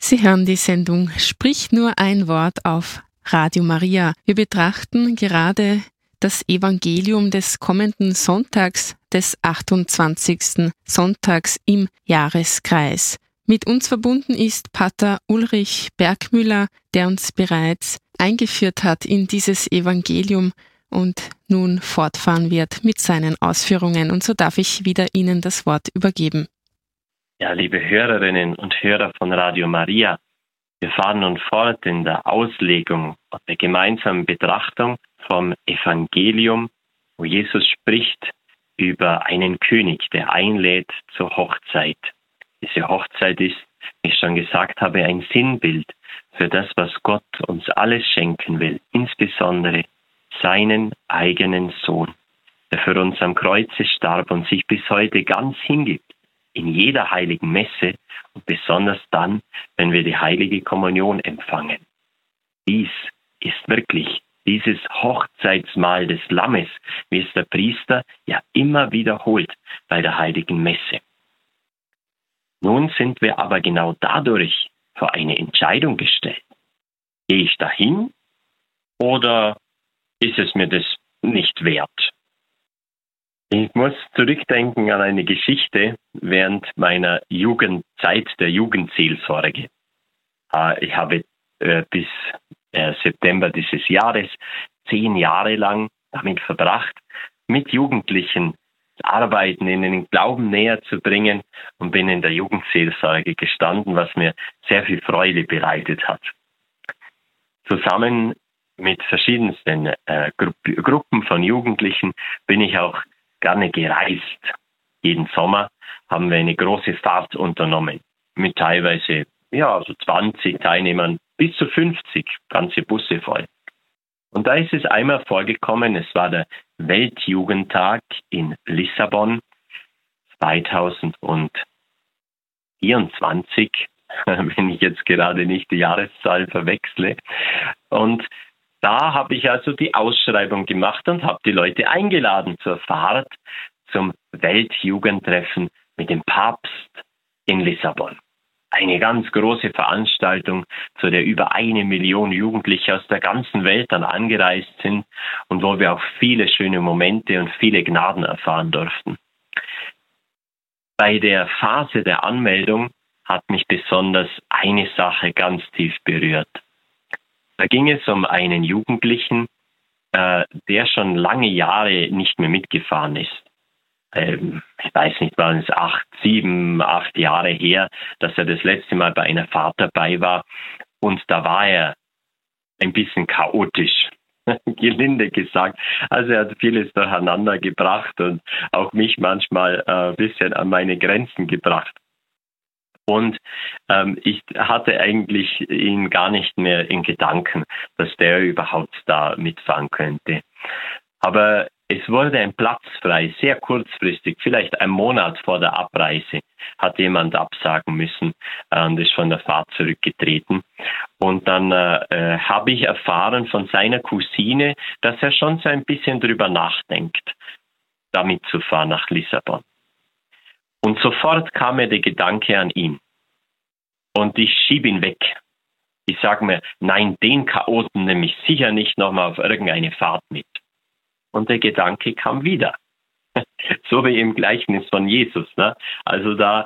Sie hören die Sendung Sprich nur ein Wort auf Radio Maria. Wir betrachten gerade das Evangelium des kommenden Sonntags, des 28. Sonntags im Jahreskreis. Mit uns verbunden ist Pater Ulrich Bergmüller, der uns bereits eingeführt hat in dieses Evangelium und nun fortfahren wird mit seinen Ausführungen. Und so darf ich wieder Ihnen das Wort übergeben. Ja, liebe Hörerinnen und Hörer von Radio Maria, wir fahren nun fort in der Auslegung und der gemeinsamen Betrachtung vom Evangelium, wo Jesus spricht über einen König, der einlädt zur Hochzeit. Diese Hochzeit ist, wie ich schon gesagt habe, ein Sinnbild für das, was Gott uns alles schenken will, insbesondere seinen eigenen Sohn, der für uns am Kreuze starb und sich bis heute ganz hingibt. In jeder heiligen Messe und besonders dann, wenn wir die heilige Kommunion empfangen. Dies ist wirklich dieses Hochzeitsmahl des Lammes, wie es der Priester ja immer wiederholt bei der heiligen Messe. Nun sind wir aber genau dadurch vor eine Entscheidung gestellt. Gehe ich dahin oder ist es mir das nicht wert? Ich muss zurückdenken an eine Geschichte während meiner Jugendzeit der Jugendseelsorge. Ich habe bis September dieses Jahres 10 Jahre lang damit verbracht, mit Jugendlichen Arbeiten in den Glauben näher zu bringen und bin in der Jugendseelsorge gestanden, was mir sehr viel Freude bereitet hat. Zusammen mit verschiedensten Gruppen von Jugendlichen bin ich auch gerne gereist. Jeden Sommer haben wir eine große Fahrt unternommen. Mit teilweise so 20 Teilnehmern bis zu 50, ganze Busse voll. Und da ist es einmal vorgekommen, es war der Weltjugendtag in Lissabon 2024, wenn ich jetzt gerade nicht die Jahreszahl verwechsle. Und da habe ich also die Ausschreibung gemacht und habe die Leute eingeladen zur Fahrt zum Weltjugendtreffen mit dem Papst in Lissabon. Eine ganz große Veranstaltung, zu der über 1 Million Jugendliche aus der ganzen Welt dann angereist sind und wo wir auch viele schöne Momente und viele Gnaden erfahren durften. Bei der Phase der Anmeldung hat mich besonders eine Sache ganz tief berührt. Da ging es um einen Jugendlichen, der schon lange Jahre nicht mehr mitgefahren ist. Ich weiß nicht, waren es 7, 8 Jahre her, dass er das letzte Mal bei einer Fahrt dabei war. Und da war er ein bisschen chaotisch, gelinde gesagt. Also er hat vieles durcheinander gebracht und auch mich manchmal ein bisschen an meine Grenzen gebracht. Und ich hatte eigentlich ihn gar nicht mehr in Gedanken, dass der überhaupt da mitfahren könnte. Aber es wurde ein Platz frei, sehr kurzfristig, vielleicht einen Monat vor der Abreise, hat jemand absagen müssen und ist von der Fahrt zurückgetreten. Und dann habe ich erfahren von seiner Cousine, dass er schon so ein bisschen drüber nachdenkt, damit zu fahren nach Lissabon. Und sofort kam mir der Gedanke an ihn. Und ich schiebe ihn weg. Ich sage mir, nein, den Chaoten nehme ich sicher nicht nochmal auf irgendeine Fahrt mit. Und der Gedanke kam wieder. So wie im Gleichnis von Jesus. Ne? Also da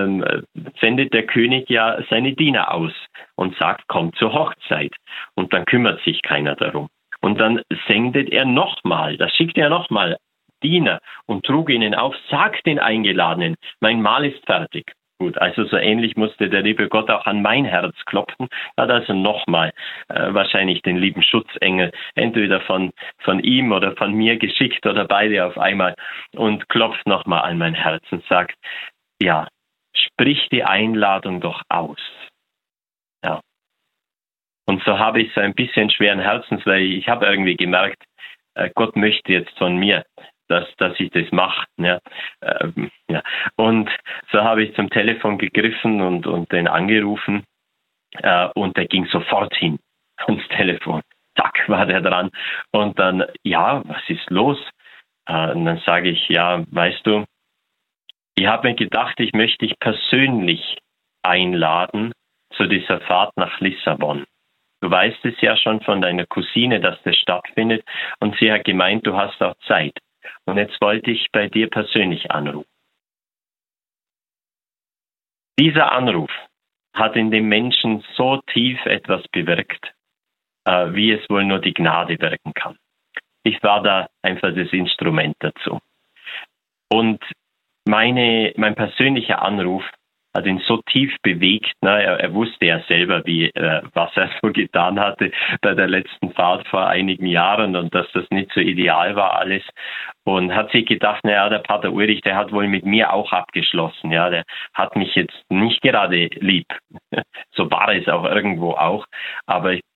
sendet der König ja seine Diener aus und sagt, kommt zur Hochzeit. Und dann kümmert sich keiner darum. Und dann sendet er nochmal, da schickt er nochmal Diener und trug ihnen auf, sagt den Eingeladenen, mein Mahl ist fertig. Gut, also so ähnlich musste der liebe Gott auch an mein Herz klopfen, hat also nochmal wahrscheinlich den lieben Schutzengel entweder von ihm oder von mir geschickt oder beide auf einmal und klopft nochmal an mein Herz und sagt, ja, sprich die Einladung doch aus. Ja. Und so habe ich so ein bisschen schweren Herzens, weil ich habe irgendwie gemerkt, Gott möchte jetzt von mir, dass ich das mache. Ja. Ja. Und so habe ich zum Telefon gegriffen und den angerufen und der ging sofort hin ans Telefon. Zack, war der dran. Und dann, ja, was ist los? Und dann sage ich, ja, weißt du, ich habe mir gedacht, ich möchte dich persönlich einladen zu dieser Fahrt nach Lissabon. Du weißt es ja schon von deiner Cousine, dass das stattfindet und sie hat gemeint, du hast auch Zeit. Und jetzt wollte ich bei dir persönlich anrufen. Dieser Anruf hat in dem Menschen so tief etwas bewirkt, wie es wohl nur die Gnade wirken kann. Ich war da einfach das Instrument dazu. Und mein persönlicher Anruf hat ihn so tief bewegt. Er wusste ja selber, was er so getan hatte bei der letzten Fahrt vor einigen Jahren und dass das nicht so ideal war alles. Und hat sich gedacht, der Pater Ulrich, der hat wohl mit mir auch abgeschlossen. Ja, der hat mich jetzt nicht gerade lieb. So war es auch irgendwo auch. Aber